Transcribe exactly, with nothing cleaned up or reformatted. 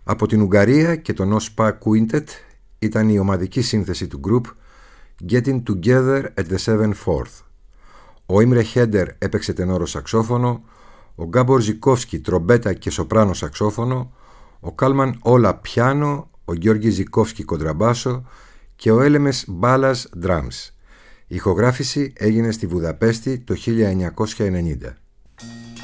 Από την Ουγγαρία και το Nospa Quintet ήταν η ομαδική σύνθεση του group Getting Together at the Seven Fourth. Ο Ίμρε Χέντερ έπαιξε τενόρο σαξόφωνο, ο Γκάμπορ Ζικόφσκι τρομπέτα και σοπράνο σαξόφωνο, ο Κάλμαν Όλα πιάνο, ο Γιώργη Ζικόφσκι κοντραμπάσο και ο Έλεμες Μπάλας drums. Η ηχογράφηση έγινε στη Βουδαπέστη το χίλια εννιακόσια ενενήντα.